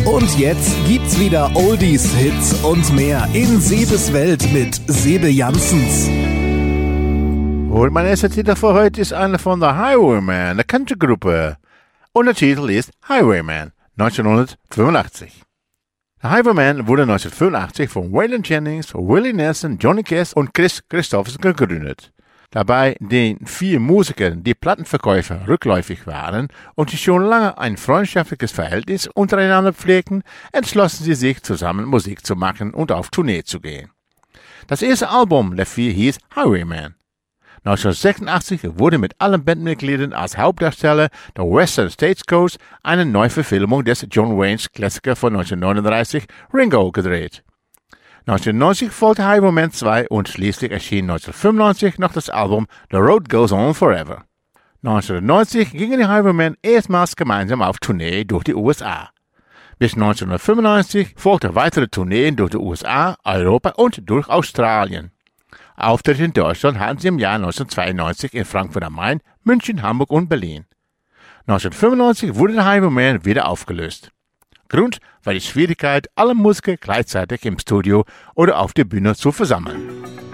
Und jetzt gibt's wieder Oldies, Hits und mehr in Sebes Welt mit Sebe Janssens. Und mein erster Titel für heute ist einer von der Highwaymen, der Country-Gruppe. Und der Titel ist Highwayman, 1985. Der Highwayman wurde 1985 von Waylon Jennings, Willie Nelson, Johnny Cash und Chris Christopherson gegründet. Dabei den 4 Musikern die Plattenverkäufer rückläufig waren und sie schon lange ein freundschaftliches Verhältnis untereinander pflegten, entschlossen sie sich, zusammen Musik zu machen und auf Tournee zu gehen. Das erste Album der 4 hieß Highwayman. 1986 wurde mit allen Bandmitgliedern als Hauptdarsteller der Western Stagecoach eine Neuverfilmung des John Waynes Klassiker von 1939 Ringo gedreht. 1990 folgte Highwayman 2 und schließlich erschien 1995 noch das Album The Road Goes On Forever. 1990 gingen die Highwaymen erstmals gemeinsam auf Tournee durch die USA. Bis 1995 folgten weitere Tourneen durch die USA, Europa und durch Australien. Auftritte in Deutschland hatten sie im Jahr 1992 in Frankfurt am Main, München, Hamburg und Berlin. 1995 wurde der Highwayman wieder aufgelöst. Grund war die Schwierigkeit, alle Musiker gleichzeitig im Studio oder auf der Bühne zu versammeln.